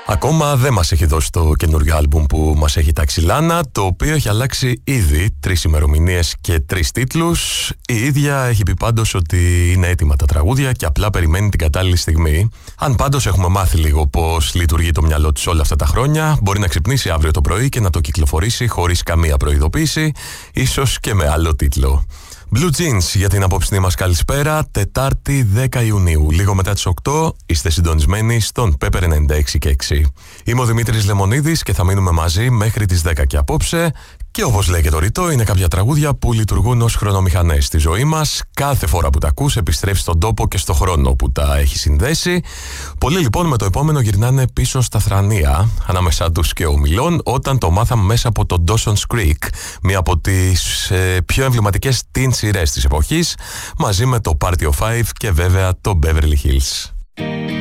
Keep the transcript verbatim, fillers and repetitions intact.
Ακόμα δεν μας έχει δώσει το καινούριο άλμπουμ που μας έχει τάξει Λάνα, το οποίο έχει αλλάξει ήδη τρεις ημερομηνίες και τρεις τίτλους. Η ίδια έχει πει πάντως ότι είναι έτοιμα τα τραγούδια και απλά περιμένει την κατάλληλη στιγμή. Αν πάντως έχουμε μάθει λίγο πώς λειτουργεί το μυαλό της όλα αυτά τα χρόνια, μπορεί να ξυπνήσει αύριο το πρωί και να το κυκλοφορήσει χωρίς καμία προειδοποίηση, ίσως και με άλλο τίτλο. Blue Jeans για την απόψινή μας καλησπέρα, Τετάρτη δέκα Ιουνίου, λίγο μετά τις οκτώ, είστε συντονισμένοι στον Pepper ενενήντα έξι και έξι. Είμαι ο Δημήτρης Λεμονίδης και θα μείνουμε μαζί μέχρι τις δέκα και απόψε. Και όπως λέει και το ρητό, είναι κάποια τραγούδια που λειτουργούν ως χρονομηχανές στη ζωή μας. Κάθε φορά που τα ακούς επιστρέφεις στον τόπο και στο χρόνο που τα έχει συνδέσει. Πολλοί λοιπόν με το επόμενο γυρνάνε πίσω στα θρανία, ανάμεσά τους και ομιλών, όταν το μάθαμε μέσα από το Dawson's Creek, μία από τις ε, πιο εμβληματικές teen σειρές της εποχής, μαζί με το Party of Five και βέβαια το Beverly Hills.